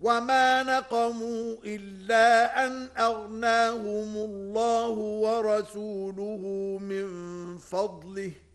وما نقموا إلا أن أغناهم الله ورسوله من فضله